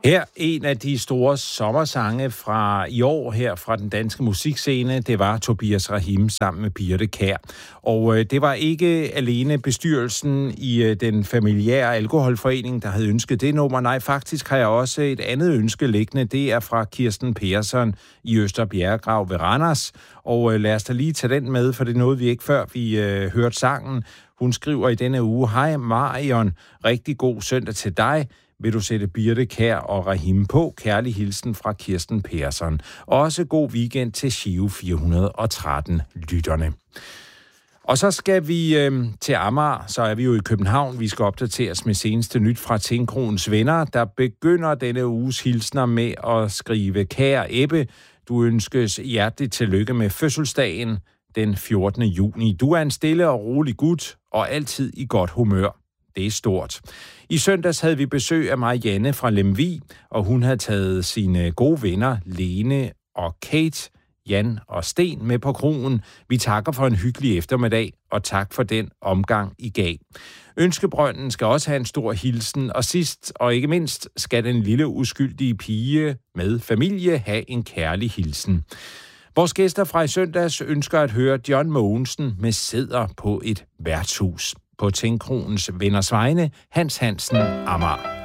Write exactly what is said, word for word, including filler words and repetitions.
Her en af de store sommersange fra i år her fra den danske musikscene, det var Tobias Rahim sammen med Birthe Kjær. Og øh, det var ikke alene bestyrelsen i øh, den familiære alkoholforening, der havde ønsket det nummer. Nej, faktisk har jeg også et andet ønske liggende. Det er fra Kirsten Persson i Østerbjerregrav ved Randers. Og øh, lad os da lige tage den med, for det nåede vi ikke før vi øh, hørte sangen. Hun skriver i denne uge: Hej Marion, rigtig god søndag til dig. Vil du sætte Birthe Kjær og Rahim på? Kærlig hilsen fra Kirsten Persson. Også god weekend til Giro fire hundrede og tretten lytterne. Og så skal vi øh, til Amager, så er vi jo i København. Vi skal opdateres med seneste nyt fra Tinkroens venner, der begynder denne uges hilsner med at skrive: Kære Ebbe, du ønskes hjerteligt tillykke med fødselsdagen den fjortende juni. Du er en stille og rolig gut og altid i godt humør. Det er stort. I søndags havde vi besøg af Marianne fra Lemvig, og hun havde taget sine gode venner Lene og Kate, Jan og Sten med på kroen. Vi takker for en hyggelig eftermiddag, og tak for den omgang, I gav. Ønskebrønden skal også have en stor hilsen, og sidst og ikke mindst skal den lille uskyldige pige med familie have en kærlig hilsen. Vores gæster fra i søndags ønsker at høre John Mogensen med Sæder på et værtshus. På Tinkroens venners vegne, Hans Hansen, Amager.